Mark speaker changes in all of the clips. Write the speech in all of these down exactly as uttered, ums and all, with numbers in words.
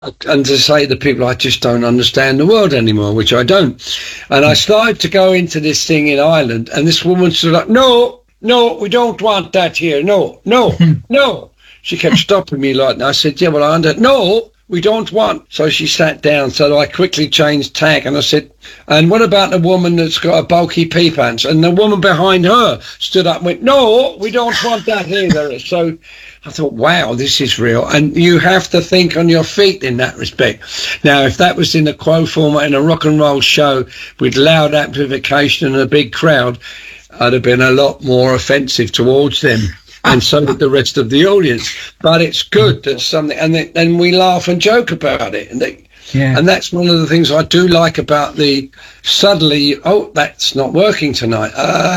Speaker 1: and to say to people, I just don't understand the world anymore, which I don't. And I started to go into this thing in Ireland, and this woman stood up, no, no, we don't want that here, no, no, no. She kept stopping me like that. I said, yeah, well, I under no, we don't want. So she sat down, so I quickly changed tack, and I said, and what about the woman that's got a bulky pea pants? And the woman behind her stood up and went, no, we don't want that either. So I thought, wow, this is real. And you have to think on your feet in that respect. Now, if that was in a quo format in a rock and roll show with loud amplification and a big crowd, I'd have been a lot more offensive towards them. And so did the rest of the audience. But it's good that something, and then and we laugh and joke about it. And they, yeah. And that's one of the things I do like about the suddenly, oh, that's not working tonight.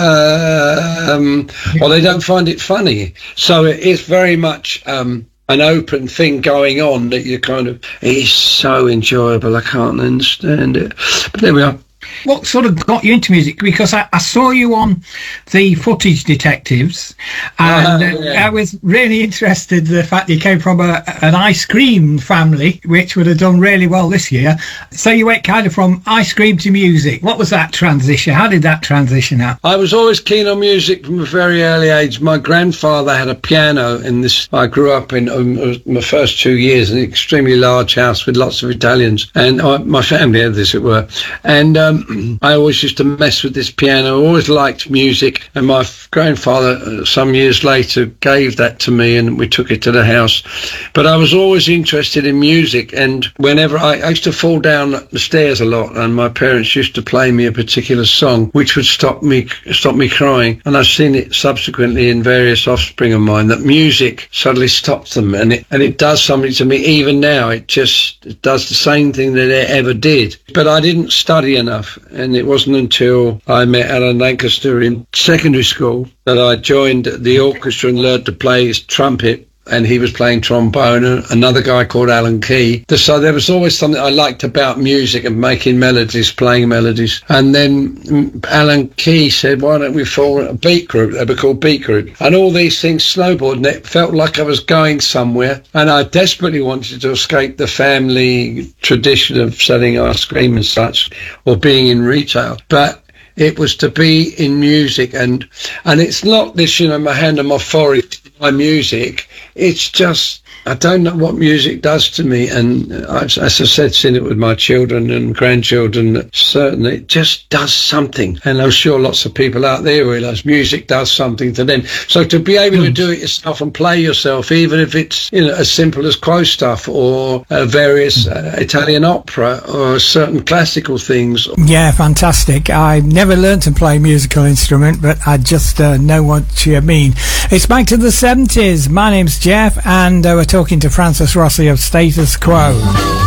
Speaker 1: Uh, um, or they don't find it funny. So it is very much um, an open thing going on that you kind of, it's so enjoyable. I can't understand it. But there we are.
Speaker 2: What sort of got you into music? Because I, I saw you on the Footage Detectives, and uh, yeah. I was really interested in the fact that you came from a, an ice cream family, which would have done really well this year. So you went kind of from ice cream to music. What was that transition? How did that transition happen?
Speaker 1: I was always keen on music from a very early age. My grandfather had a piano in this. I grew up in um, my first two years in an extremely large house with lots of Italians, and I, my family had this, it were, and um, I always used to mess with this piano. I always liked music, and my f- grandfather uh, some years later gave that to me, and we took it to the house. But I was always interested in music, and whenever I, I used to fall down the stairs a lot, and my parents used to play me a particular song which would stop me stop me crying, and I've seen it subsequently in various offspring of mine that music suddenly stops them, and it and it does something to me even now. It just it does the same thing that it ever did. But I didn't study enough. And it wasn't until I met Alan Lancaster in secondary school that I joined the orchestra and learned to play his trumpet, and he was playing trombone, and another guy called Alan Key. So there was always something I liked about music and making melodies, playing melodies. And then Alan Key said, why don't we form a beat group? They were called Beat Group. And all these things snowballed, and it felt like I was going somewhere. And I desperately wanted to escape the family tradition of selling ice cream and such, or being in retail. But it was to be in music, and and it's not this, you know, my hand on my forehead, my music. It's just, I don't know what music does to me, and I've, as I said, seen it with my children and grandchildren. Certainly, it just does something, and I'm sure lots of people out there realise music does something to them. So to be able to do it yourself and play yourself, even if it's, you know, as simple as quo stuff or uh, various uh, Italian opera or certain classical things.
Speaker 2: Yeah, fantastic. I never learned to play a musical instrument, but I just uh, know what you mean. It's back to the seventies. My name's Jeff, and uh, we're talking to Francis Rossi of Status Quo.